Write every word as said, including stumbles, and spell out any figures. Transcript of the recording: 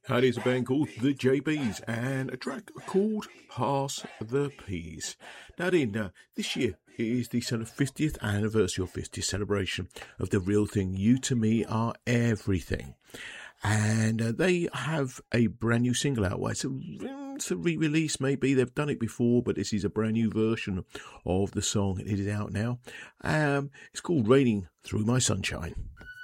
That is a band called the J Bs and a track called Pass the Peas. Now then, uh, this year is the sort of fiftieth anniversary or fiftieth celebration of the Real Thing. You to Me Are Everything. And uh, they have a brand new single out. Well, it's a, it's a re-release maybe. They've done it before, but this is a brand new version of the song. It is out now. Um, it's called Raining Through My Sunshine.